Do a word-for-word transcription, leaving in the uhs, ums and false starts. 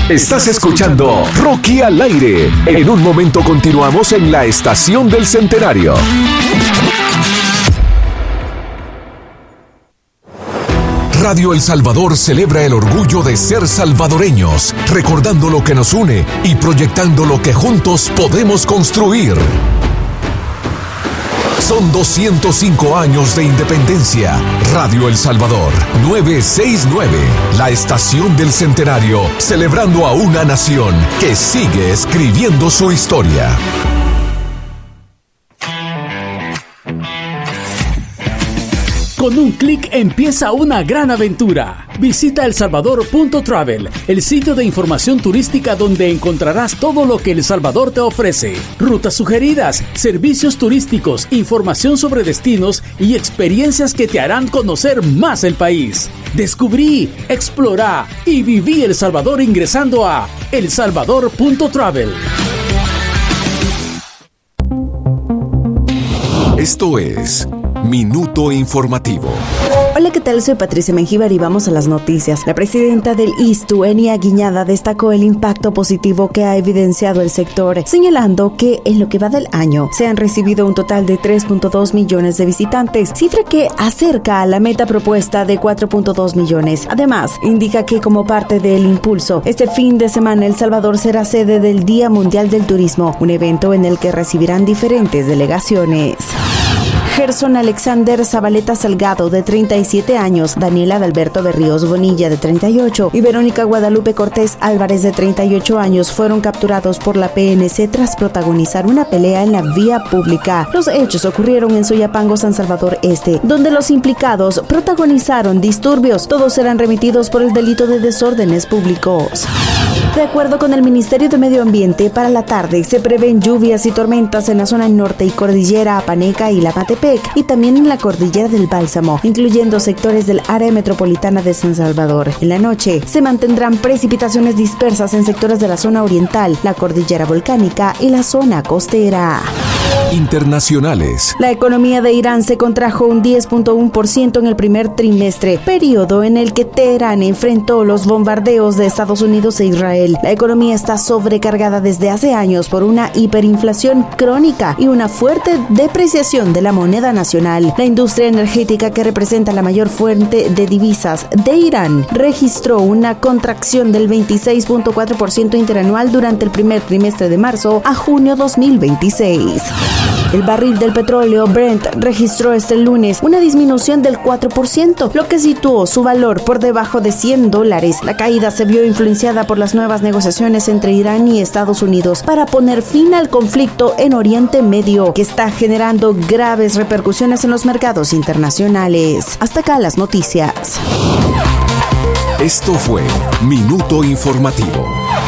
Estás escuchando Rocky al aire. En un momento continuamos en la Estación del Centenario. Radio El Salvador celebra el orgullo de ser salvadoreños, recordando lo que nos une y proyectando lo que juntos podemos construir. Son doscientos cinco años de independencia. Radio El Salvador, novecientos sesenta y nueve, la Estación del Centenario, celebrando a una nación que sigue escribiendo su historia. Con un clic empieza una gran aventura. Visita el salvador punto travel, el sitio de información turística donde encontrarás todo lo que El Salvador te ofrece. Rutas sugeridas, servicios turísticos, información sobre destinos y experiencias que te harán conocer más el país. Descubrí, explorá y viví El Salvador ingresando a el salvador punto travel. Esto es Minuto Informativo. Hola, ¿qué tal? Soy Patricia Mengíbar y vamos a las noticias. La presidenta del I S T U, Enia Guiñada, destacó el impacto positivo que ha evidenciado el sector, señalando que en lo que va del año se han recibido un total de tres punto dos millones de visitantes, cifra que acerca a la meta propuesta de cuatro punto dos millones. Además, indica que como parte del impulso, este fin de semana El Salvador será sede del Día Mundial del Turismo, un evento en el que recibirán diferentes delegaciones. Gerson Alexander Zabaleta Salgado, de treinta y siete años, Daniela Adalberto Berríos Bonilla, de treinta y ocho, y Verónica Guadalupe Cortés Álvarez, de treinta y ocho años, fueron capturados por la P N C tras protagonizar una pelea en la vía pública. Los hechos ocurrieron en Soyapango, San Salvador Este, donde los implicados protagonizaron disturbios. Todos serán remitidos por el delito de desórdenes públicos. De acuerdo con el Ministerio de Medio Ambiente, para la tarde se prevén lluvias y tormentas en la zona norte y cordillera Apaneca y La Matepec, y también en la cordillera del Bálsamo, incluyendo sectores del área metropolitana de San Salvador. En la noche se mantendrán precipitaciones dispersas en sectores de la zona oriental, la cordillera volcánica y la zona costera. Internacionales. La economía de Irán se contrajo un diez punto uno por ciento en el primer trimestre, periodo en el que Teherán enfrentó los bombardeos de Estados Unidos e Israel. La economía está sobrecargada desde hace años por una hiperinflación crónica y una fuerte depreciación de la moneda nacional. La industria energética, que representa la mayor fuente de divisas de Irán, registró una contracción del veintiséis punto cuatro por ciento interanual durante el primer trimestre de marzo a junio dos mil veintiséis. El barril del petróleo Brent registró este lunes una disminución del cuatro por ciento, lo que situó su valor por debajo de cien dólares. La caída se vio influenciada por las nuevas negociaciones entre Irán y Estados Unidos para poner fin al conflicto en Oriente Medio, que está generando graves repercusiones en los mercados internacionales. Hasta acá las noticias. Esto fue Minuto Informativo.